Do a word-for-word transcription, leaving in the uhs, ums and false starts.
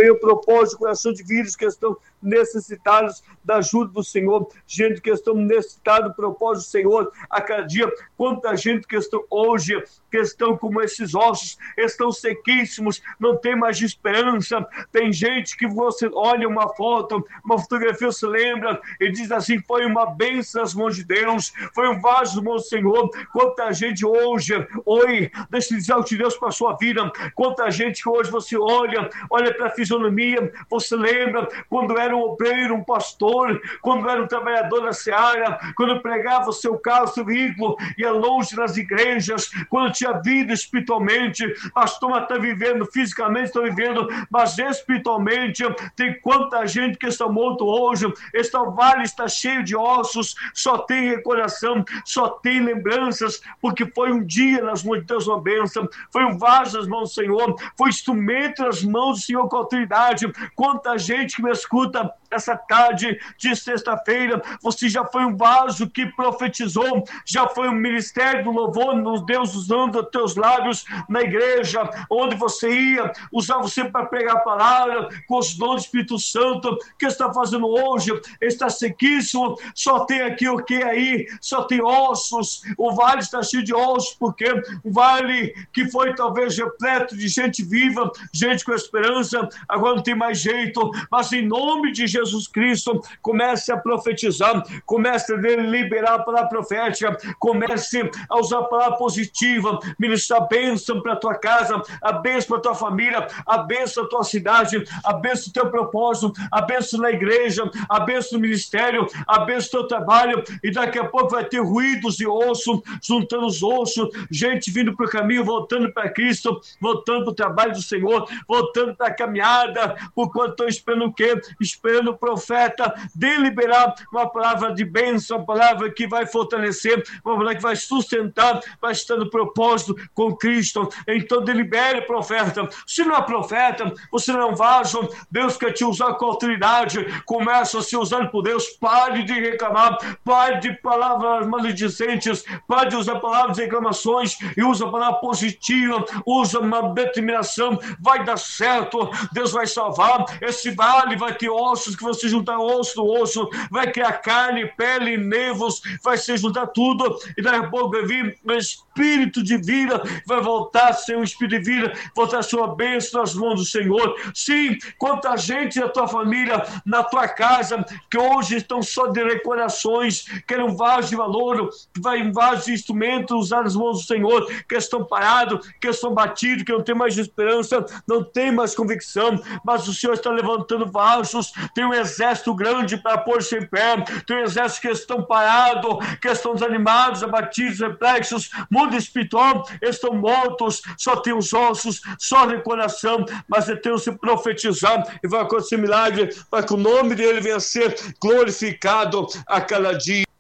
venha o propósito, coração de vidas que estão necessitados da ajuda do Senhor, gente que estão necessitados do propósito do Senhor a cada dia. Quanta gente que estão hoje, que estão como esses ossos, estão sequíssimos, não tem mais esperança. Tem gente que você olha uma foto, uma fotografia, se lembra e diz assim: foi uma bênção nas mãos de Deus, foi um vaso nas mãos do Senhor. Quanta gente hoje, oi, deixa eu dizer o que Deus para a sua vida. Quanta gente que hoje você olha, olha para a fisionomia, você lembra quando era um obreiro, um pastor, quando era um trabalhador da seara, quando pregava o seu carro, o seu veículo, ia longe nas igrejas, quando tinha vida espiritualmente. Pastor, está vivendo fisicamente, está vivendo, mas espiritualmente. Tem quanta gente que está morto hoje, este vale está cheio de ossos, só tem recordação, só tem lembranças, porque foi um dia nas mãos de Deus uma bênção, foi um vaso nas mãos do Senhor, foi instrumento nas mãos do Senhor com autoridade. Quanta gente que me escuta essa tarde de sexta-feira, você já foi um vaso que profetizou, já foi um ministério do louvor, no Deus usando os teus lábios na igreja, onde você ia, usar você para pregar a palavra, com os dons do Espírito Santo. O que está fazendo hoje? Está sequíssimo, só tem aqui o que aí? Só tem ossos, o vale está cheio de ossos, porque o vale que foi talvez repleto de gente viva, gente com esperança, agora não tem mais jeito, mas em nome de Jesus Cristo, comece a profetizar, comece a liberar a palavra profética, comece a usar a palavra positiva, ministrar a bênção para a tua casa, a bênção para a tua família, a bênção para a tua cidade, a bênção do teu propósito, a bênção na igreja, a bênção no ministério, a bênção do teu trabalho. E daqui a pouco vai ter ruídos e osso, juntando os ossos, gente vindo para o caminho, voltando para Cristo, voltando para o trabalho do Senhor, voltando para a caminhada, por quanto estou esperando o quê? Esperando o profeta deliberar uma palavra de bênção, uma palavra que vai fortalecer, uma palavra que vai sustentar, vai estar no propósito com Cristo. Então delibere, profeta. Se não é profeta, você não é um vaso, Deus quer te usar com autoridade, começa a ser usado por Deus. Pare de reclamar, pare de palavras maledicentes, pare de usar palavras de reclamações e usa a palavra positiva, usa uma determinação, vai dar certo, Deus vai salvar. Esse vale vai ter ossos, que você juntar osso no osso, vai criar carne, pele, nervos, vai se juntar tudo, e daqui a pouco vai vir um espírito de vida, vai voltar a ser um espírito de vida, voltar a ser uma bênção nas mãos do Senhor. Sim, quanta gente da tua família, na tua casa, que hoje estão só de recordações, querem um vaso de valor, vai um vaso de instrumentos usados nas mãos do Senhor, que estão parados, que estão batidos, que não tem mais esperança, não tem mais convicção, mas o Senhor está levantando vasos. Tem um exército grande para pôr-se em pé, tem um exército que estão parados, que estão desanimados, abatidos, perplexos, mundo espiritual, estão mortos, só tem os ossos, só recordação, mas Deus se profetizar e vai acontecer milagre, para que o nome dele venha a ser glorificado a cada dia.